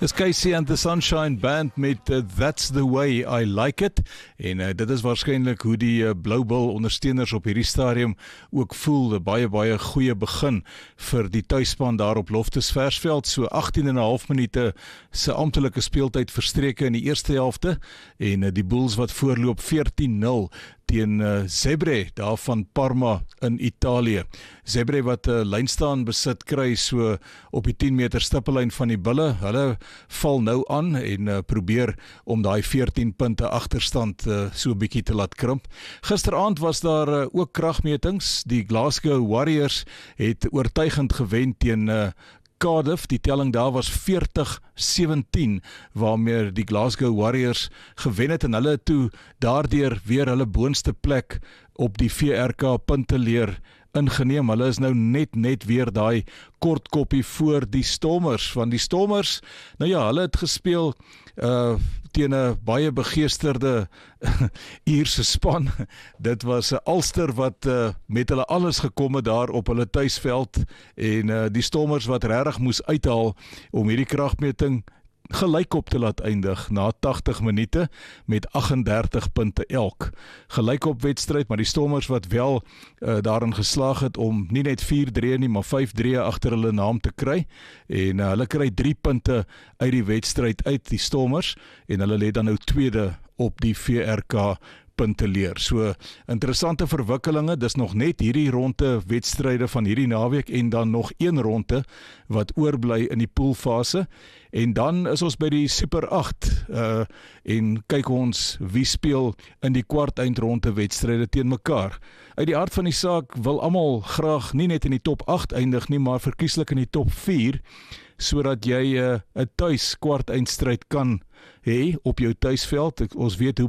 Is Casey and the Sunshine Band met That's the Way I Like It. En dit is waarskynlik hoe die Blue Bull ondersteuners op hierdie stadium ook voel. 'n Baie goeie begin vir die tuisspan daar op Loftus Versveld. So 18,5 minute se amptelike speeltyd verstreke in die eerste helfte. En die Bulls wat voorloop 14-0 teen Zebre daar van Parma in Italië. Zebre wat 'n lynstaan besit kry so op die 10 meter stippellyn van die Bulle. Hulle val nou aan en probeer om daai 14 punte agterstand so 'n bietjie te laat krimp. Gisteraand was daar ook kragmetings. Die Glasgow Warriors het oortuigend gewen teen Cardiff. Die telling daar was 40-17 waarmee die Glasgow Warriors gewen het en hulle toe daardeur weer hulle boonste plek op die VRK punteleer ingeneem. Hulle is nou net weer daai kort koppie voor die Stormers. Van die Stormers, nou ja, hulle het gespeel teen 'n baie begeesterde Ierse span. Dit was 'n Ulster wat met hulle alles gekom het daar op hulle tuisveld en die Stormers wat regtig moes uithaal om hierdie kragmeting gelyk op te laat eindig na 80 minute met 38 punte elk. Gelyk op wedstryd, maar die Stormers wat wel daarin geslaag het om nie net 4-3 nie, maar 5-3 agter hulle naam te kry. En hulle kry 3 punte uit die wedstryd uit, die Stormers, en hulle lê dan nou tweede op die VRK punteleer. So interessante verwikkelinge. Dis nog net hierdie ronde wedstryde van hierdie naweek en dan nog een ronde wat oorbly in die poolfase. En dan is ons by die Super 8 en kyk ons wie speel in die kwart eindronde wedstryde teen mekaar. Uit die aard van die saak wil almal graag nie net in die top 8 eindig nie, maar verkieslik in die top 4, sodat jy 'n tuis kwart eindstryd kan hê op jou tuisveld. Ons weet hoe